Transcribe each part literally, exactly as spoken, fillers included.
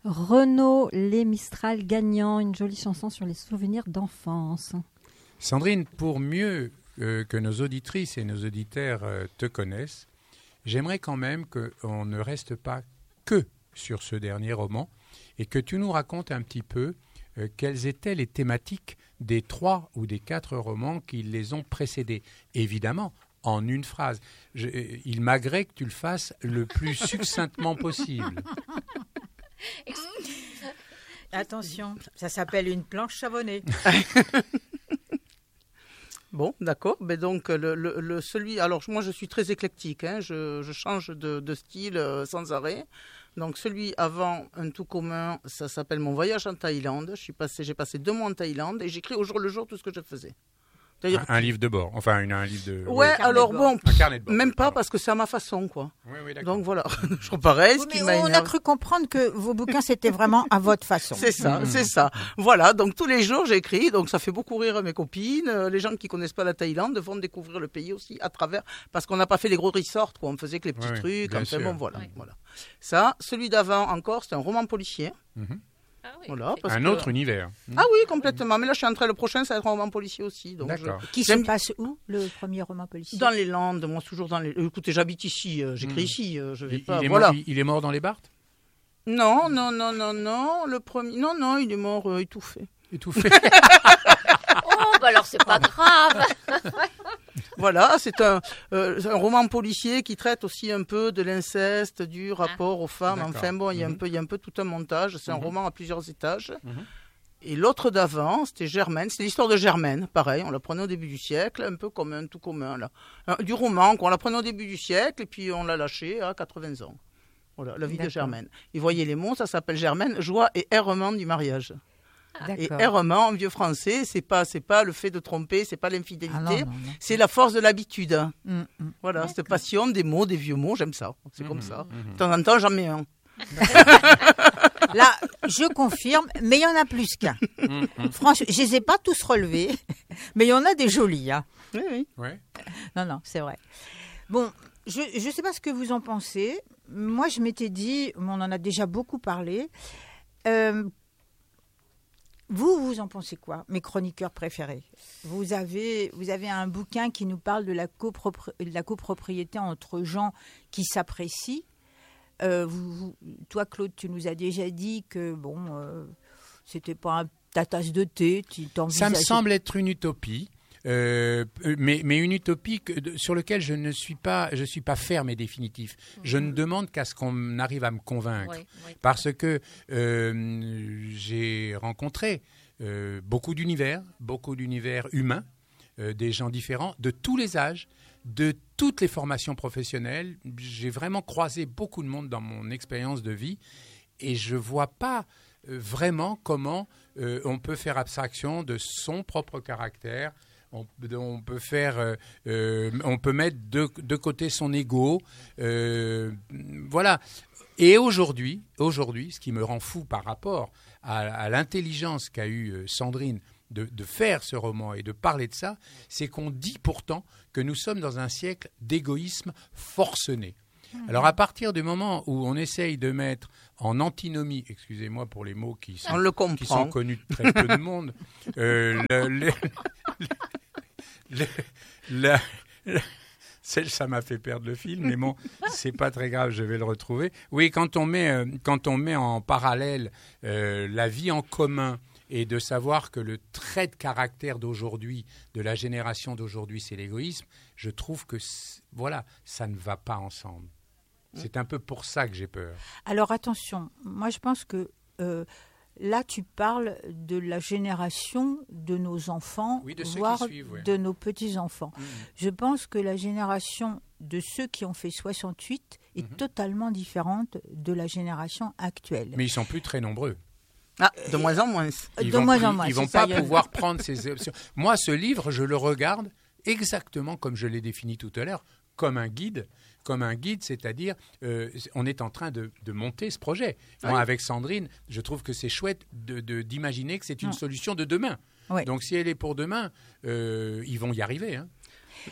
Renaud Les Mistral gagnant, une jolie chanson sur les souvenirs d'enfance. Sandrine, pour mieux euh, que nos auditrices et nos auditeurs euh, te connaissent, j'aimerais quand même qu'on ne reste pas que sur ce dernier roman et que tu nous racontes un petit peu euh, quelles étaient les thématiques des trois ou des quatre romans qui les ont précédés. Évidemment, en une phrase. Je, il m'agréait que tu le fasses le plus succinctement possible. Attention, ça s'appelle une planche savonnée. Bon, d'accord. Mais donc, le, le, le, celui... Alors, moi, je suis très éclectique. Hein. Je, je change de, de style euh, sans arrêt. Donc, celui avant, un tout commun, ça s'appelle Mon voyage en Thaïlande. Je suis passé, j'ai passé deux mois en Thaïlande et j'écris au jour le jour tout ce que je faisais. Un, un livre de bord, enfin une, un livre de... Ouais, oui. alors bon, un carnet de bord, même pas pardon. parce que c'est à ma façon, quoi. Oui, oui, donc voilà, je reparais. Oui, mais on a cru comprendre que vos bouquins, c'était vraiment à votre façon. C'est ça, mmh. c'est ça. Voilà, donc tous les jours, j'écris, donc ça fait beaucoup rire mes copines. Les gens qui connaissent pas la Thaïlande vont découvrir le pays aussi à travers, parce qu'on n'a pas fait les gros resorts, quoi. On faisait que les petits oui, trucs, enfin bon, voilà, oui. voilà. Ça, celui d'avant encore, c'est un roman policier. Mmh. Ah oui, voilà, parce un que... autre univers. Ah oui, complètement. Mais là, je suis en train, le prochain, ça va être un roman policier aussi. Donc D'accord. je... Qui J'aime... se passe où, le premier roman policier? Dans les Landes, moi, toujours dans les... Écoutez, j'habite ici, euh, j'écris mmh. ici, euh, je vais il, pas... Il est, voilà. mort, il, il est mort dans les Barthes? Non, non, non, non, non. Le premier... Non, non, il est mort euh, étouffé. Étouffé. Oh, bah alors c'est pas grave. Voilà, c'est un, euh, un roman policier qui traite aussi un peu de l'inceste, du rapport ah. aux femmes. D'accord. Enfin bon, il y a mmh. un peu, il y a un peu tout un montage. C'est mmh. un roman à plusieurs étages. Mmh. Et l'autre d'avant, c'était Germaine. C'était l'histoire de Germaine. Pareil, on la prenait au début du siècle, un peu comme un tout commun là. Un, du roman, quoi. On la prenait au début du siècle et puis on l'a lâché à quatre-vingts ans. Voilà, la vie D'accord. de Germaine. Et voyez les mots, ça s'appelle Germaine, joie et errement du mariage. Ah, et errement en vieux français, c'est pas c'est pas le fait de tromper, c'est pas l'infidélité, ah non, non, non. c'est la force de l'habitude. Mmh, mmh. Voilà, D'accord. cette passion des mots, des vieux mots, j'aime ça. C'est mmh, comme ça. Mmh. De temps en temps, j'en mets un. Là, je confirme, mais il y en a plus qu'un. Mmh. Franchement, je les ai pas tous relevés, mais il y en a des jolis. Hein. Oui, oui. Ouais. Non, non, c'est vrai. Bon, je je sais pas ce que vous en pensez. Moi, je m'étais dit, on en a déjà beaucoup parlé. Euh, Vous, vous en pensez quoi, mes chroniqueurs préférés? Vous avez, vous avez un bouquin qui nous parle de la, copropri- de la copropriété entre gens qui s'apprécient. Euh, vous, vous, toi, Claude, tu nous as déjà dit que bon, euh, c'était pas un, ta tasse de thé. Tu Ça me semble être une utopie. Euh, mais, mais une utopie que, sur laquelle je ne suis pas, je suis pas ferme et définitif. Mmh. Je ne demande qu'à ce qu'on arrive à me convaincre, oui, oui. parce que euh, j'ai rencontré euh, beaucoup d'univers, beaucoup d'univers humains, euh, des gens différents, de tous les âges, de toutes les formations professionnelles. J'ai vraiment croisé beaucoup de monde dans mon expérience de vie et je vois pas euh, vraiment comment euh, on peut faire abstraction de son propre caractère. On, on peut faire, euh, euh, on peut mettre de, de côté son ego, euh, voilà. Et aujourd'hui, aujourd'hui, ce qui me rend fou par rapport à, à l'intelligence qu'a eue Sandrine de, de faire ce roman et de parler de ça, c'est qu'on dit pourtant que nous sommes dans un siècle d'égoïsme forcené. Mmh. Alors à partir du moment où on essaye de mettre en antinomie, excusez-moi pour les mots qui sont, qui sont connus de très peu de monde, euh, le, le, le, le, le, le, ça m'a fait perdre le fil, mais bon, c'est pas très grave, je vais le retrouver. Oui, quand on met, euh, quand on met en parallèle euh, la vie en commun et de savoir que le trait de caractère d'aujourd'hui, de la génération d'aujourd'hui, c'est l'égoïsme, je trouve que voilà, ça ne va pas ensemble. C'est un peu pour ça que j'ai peur. Alors attention, moi je pense que euh, là tu parles de la génération de nos enfants, oui, de voire ceux qui suivent, ouais. de nos petits-enfants. Mmh. Je pense que la génération de ceux qui ont fait soixante-huit est mmh. totalement différente de la génération actuelle. Mais ils sont plus très nombreux. Ah, de moins en moins. Ils de vont, moins en moins. Ils ne vont pas pouvoir prendre ces options. Moi, ce livre, je le regarde exactement comme je l'ai défini tout à l'heure, comme un guide. Comme un guide, c'est-à-dire, euh, on est en train de, de monter ce projet. Moi, oui. avec Sandrine, je trouve que c'est chouette de, de, d'imaginer que c'est une non. solution de demain. Oui. Donc, si elle est pour demain, euh, ils vont y arriver. Hein.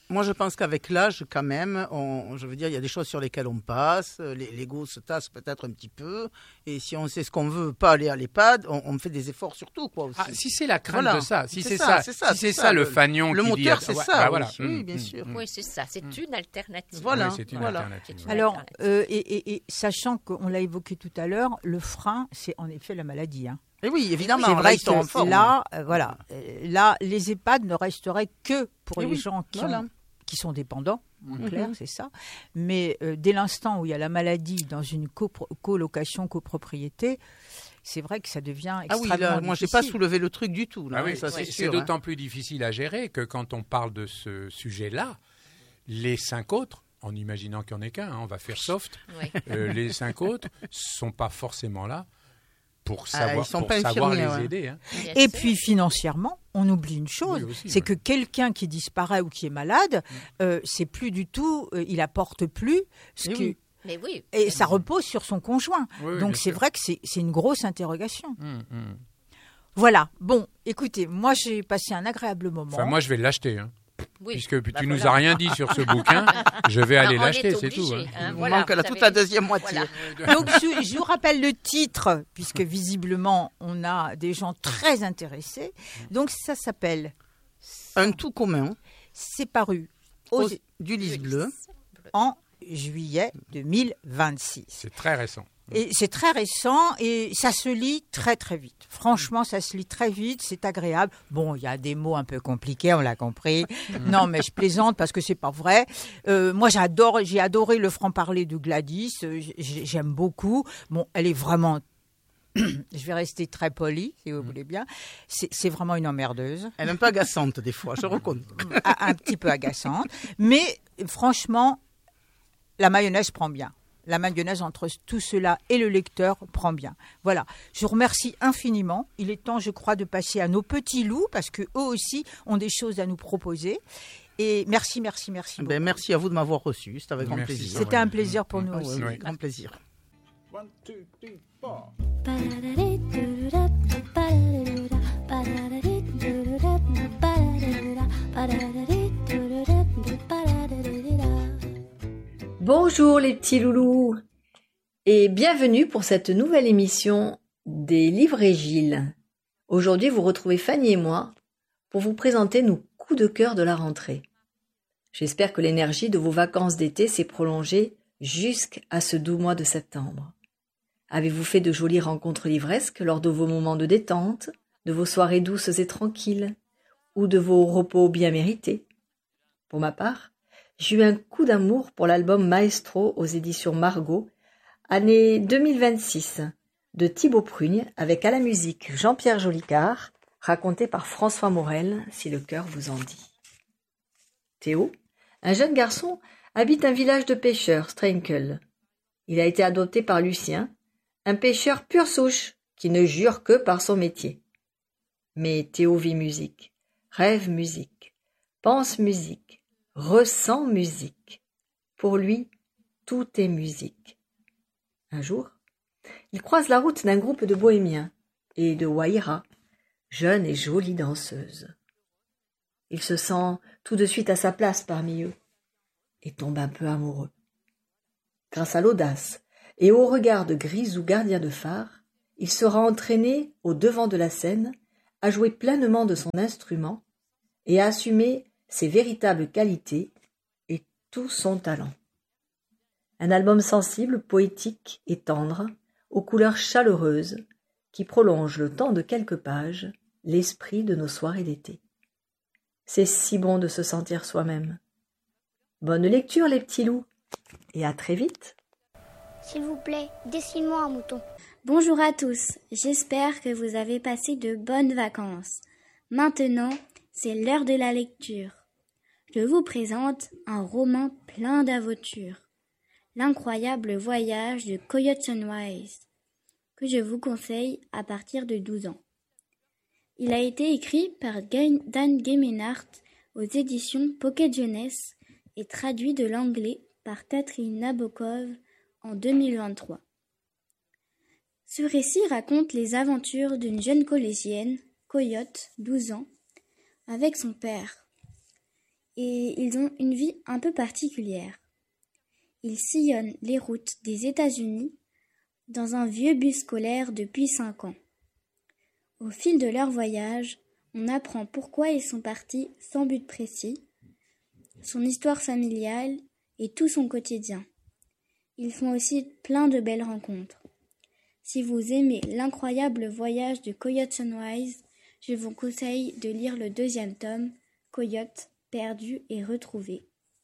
Moi, je pense qu'avec l'âge, quand même, on, je veux dire, il y a des choses sur lesquelles on passe, l'ego se tasse peut-être un petit peu, et si on sait ce qu'on veut, pas aller à l'EHPAD, on, on fait des efforts surtout, quoi. Aussi. Ah, si c'est la crainte voilà. de ça, si c'est, c'est ça, ça, c'est ça, si c'est c'est ça, ça le, le fanion le qui moteur, dit, c'est ouais, ça, bah, voilà. oui, oui, mmh, bien mmh, sûr. mmh. Oui, c'est ça, c'est mmh. une alternative. Voilà, oui, c'est une voilà. alternative. C'est une Alors, alternative. euh, et, et, et sachant qu'on l'a évoqué tout à l'heure, le frein, c'est en effet la maladie. Hein. Et oui, évidemment, C'est là, vrai ils sont en que forme. là, euh, voilà, euh, là, les EHPAD ne resteraient que pour Et les oui, gens qui, voilà. ont, qui sont dépendants, en Mhm. clair, c'est ça. Mais euh, dès l'instant où il y a la maladie dans une copro- colocation, copropriété, c'est vrai que ça devient Ah extrêmement oui, là, moi, j'ai pas difficile. soulevé le truc du tout. Là, Ah oui, ça, c'est, c'est, c'est sûr, d'autant hein. plus difficile à gérer que quand on parle de ce sujet-là, les cinq autres, en imaginant qu'il n'y en ait qu'un, hein, on va faire soft, Oui. euh, les cinq autres sont pas forcément là pour Ah, savoir, ils sont pour pas savoir les infirmiers, ouais. aider. Hein. Bien Et sûr. puis financièrement, on oublie une chose, Oui, aussi, c'est ouais. que quelqu'un qui disparaît ou qui est malade, euh, c'est plus du tout, euh, il apporte plus ce Eh que, oui. Mais oui. et ça repose sur son conjoint. Oui, oui, Donc bien c'est sûr. vrai que c'est, c'est une grosse interrogation. Hum, hum. Voilà. Bon, écoutez, moi j'ai passé un agréable moment. Enfin, moi, je vais l'acheter. Hein. Oui. Puisque Bah tu voilà. nous as rien dit sur ce bouquin, je vais aller Alors, on l'acheter, est c'est tout. obligé, Hein. hein, Il voilà, manque vous là savez. toute la deuxième moitié. Voilà. Donc je, je vous rappelle le titre, puisque visiblement on a des gens très intéressés. Donc ça s'appelle, Un tout commun, c'est paru aux- aux- du lys bleu. en juillet deux mille vingt-six. C'est très récent. Et c'est très récent et ça se lit très très vite. Franchement, ça se lit très vite, c'est agréable. Bon, il y a des mots un peu compliqués, on l'a compris. Non, mais je plaisante parce que c'est pas vrai. Euh, moi, j'adore, j'ai adoré le franc-parler de Gladys. euh, j'ai- J'aime beaucoup. Bon, elle est vraiment. Je vais rester très polie, si vous voulez bien. C'est c'est vraiment une emmerdeuse, Elle est un peu agaçante des fois, je reconnais. un, un petit peu agaçante. Mais franchement, la mayonnaise prend bien. La mayonnaise entre tout cela et le lecteur prend bien. Voilà. Je vous remercie infiniment. Il est temps, je crois, de passer à nos petits loups parce qu'eux aussi ont des choses à nous proposer. Et merci, merci, merci. Ben, beaucoup. merci à vous de m'avoir reçu, c'était avec grand Merci. plaisir. C'était un plaisir pour nous Ah aussi. ouais, Oui. grand plaisir. One, two, three, four. Bonjour les petits loulous et bienvenue pour cette nouvelle émission des Livres et Gilles. Aujourd'hui, vous retrouvez Fanny et moi pour vous présenter nos coups de cœur de la rentrée. J'espère que l'énergie de vos vacances d'été s'est prolongée jusqu'à ce doux mois de septembre. Avez-vous fait de jolies rencontres livresques lors de vos moments de détente, de vos soirées douces et tranquilles, ou de vos repos bien mérités? Pour ma part, j'ai eu un coup d'amour pour l'album Maestro aux éditions Margot, année deux mille vingt-six, de Thibaut Prugne, avec à la musique Jean-Pierre Jolicard, raconté par François Morel, si le cœur vous en dit. Théo, un jeune garçon, habite un village de pêcheurs, Strenkel. Il a été adopté par Lucien, un pêcheur pure souche, qui ne jure que par son métier. Mais Théo vit musique, rêve musique, pense musique, ressent musique. Pour lui, tout est musique. Un jour, il croise la route d'un groupe de bohémiens et de Waïra, jeune et jolie danseuse. Il se sent tout de suite à sa place parmi eux et tombe un peu amoureux. Grâce à l'audace et au regard de Grisou gardien de phare, il sera entraîné au devant de la scène à jouer pleinement de son instrument et à assumer ses véritables qualités et tout son talent. Un album sensible, poétique et tendre, aux couleurs chaleureuses, qui prolonge le temps de quelques pages l'esprit de nos soirées d'été. C'est si bon de se sentir soi-même. Bonne lecture les petits loups, et à très vite. S'il vous plaît, dessine-moi un mouton. Bonjour à tous, j'espère que vous avez passé de bonnes vacances. Maintenant, c'est l'heure de la lecture. Je vous présente un roman plein d'aventures, L'incroyable voyage de Coyote Sunrise, que je vous conseille à partir de douze ans. Il a été écrit par Dan Gamenhardt aux éditions Pocket Jeunesse et traduit de l'anglais par Catherine Nabokov en deux mille vingt-trois. Ce récit raconte les aventures d'une jeune collégienne, Coyote, douze ans, avec son père. et ils ont une vie un peu particulière. Ils sillonnent les routes des États-Unis dans un vieux bus scolaire depuis cinq ans. Au fil de leur voyage, on apprend pourquoi ils sont partis sans but précis, son histoire familiale et tout son quotidien. Ils font aussi plein de belles rencontres. Si vous aimez l'incroyable voyage de Coyote Sunrise, je vous conseille de lire le deuxième tome, Coyote, perdu et retrouvé.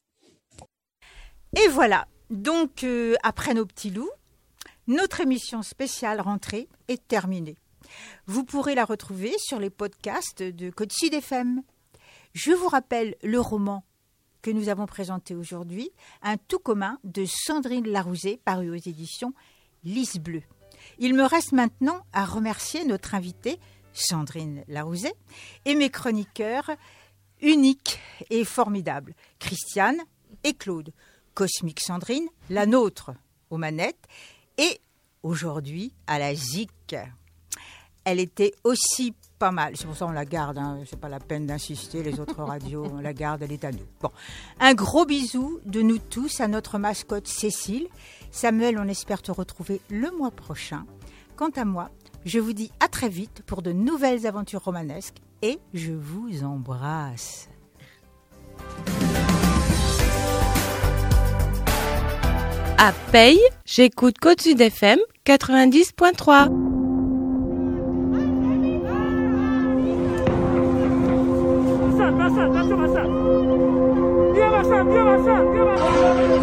Et voilà, donc euh, après nos petits loups, notre émission spéciale rentrée est terminée. Vous pourrez la retrouver sur les podcasts de Côte Sud F M. Je vous rappelle le roman que nous avons présenté aujourd'hui, Un tout commun de Sandrine Larouzet, paru aux éditions Lys Bleu. Il me reste maintenant à remercier notre invitée, Sandrine Larouzet, et mes chroniqueurs uniques et formidables, Christiane et Claude. Cosmique Sandrine, la nôtre aux manettes, et aujourd'hui à la Z I C. Elle était aussi pas mal, c'est pour ça qu'on la garde, hein. C'est pas la peine d'insister, les autres radios, on la garde, elle est à nous. Bon, un gros bisou de nous tous à notre mascotte Cécile. Samuel, on espère te retrouver le mois prochain. Quant à moi, je vous dis à très vite pour de nouvelles aventures romanesques et je vous embrasse. À Paye, j'écoute Côte Sud F M quatre-vingt-dix point trois.